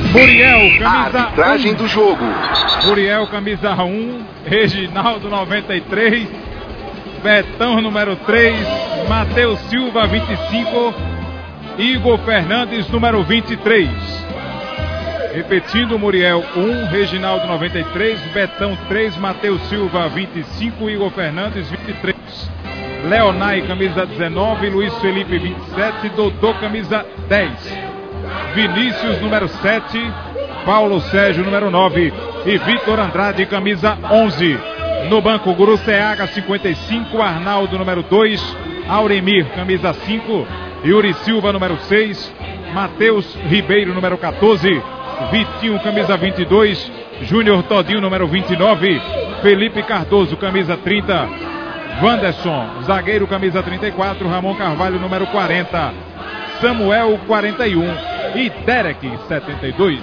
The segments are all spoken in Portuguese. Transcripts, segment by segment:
Muriel, camisa Arbitragem 1. do jogo. Muriel, camisa 1. Reginaldo, 93. Betão, número 3. Matheus Silva, 25. Igor Fernandes, número 23. Repetindo, Muriel 1, Reginaldo 93, Betão 3, Matheus Silva 25, Igor Fernandes 23, Leonai camisa 19, Luiz Felipe 27, Dodô camisa 10, Vinícius número 7, Paulo Sérgio número 9 e Vitor Andrade camisa 11. No banco, Guru Seaga 55, Arnaldo número 2, Auremir camisa 5, Yuri Silva número 6, Matheus Ribeiro número 14, Vitinho, camisa 22, Júnior Todinho, número 29, Felipe Cardoso, camisa 30, Wanderson, zagueiro, camisa 34, Ramon Carvalho, número 40, Samuel, 41 e Derek, 72.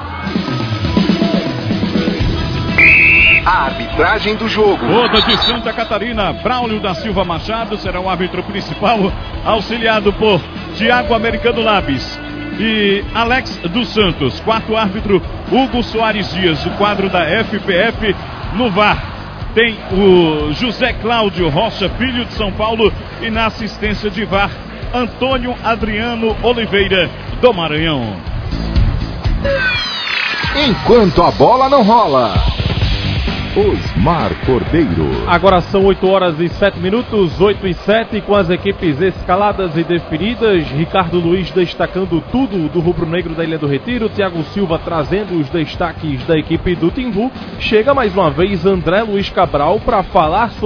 A arbitragem do jogo. Roda de Santa Catarina, Braulio da Silva Machado será o árbitro principal, auxiliado por Thiago Americano Labis e Alex dos Santos. Quarto árbitro, Hugo Soares Dias. O quadro da FPF no VAR tem o José Cláudio Rocha Filho de São Paulo e na assistência de VAR, Antônio Adriano Oliveira do Maranhão. Enquanto a bola não rola, Osmar Cordeiro. Agora são 8 horas e 7 minutos, 8 e 7, com as equipes escaladas e definidas. Ricardo Luiz destacando tudo do rubro-negro da Ilha do Retiro. Thiago Silva trazendo os destaques da equipe do Timbu. Chega mais uma vez André Luiz Cabral para falar sobre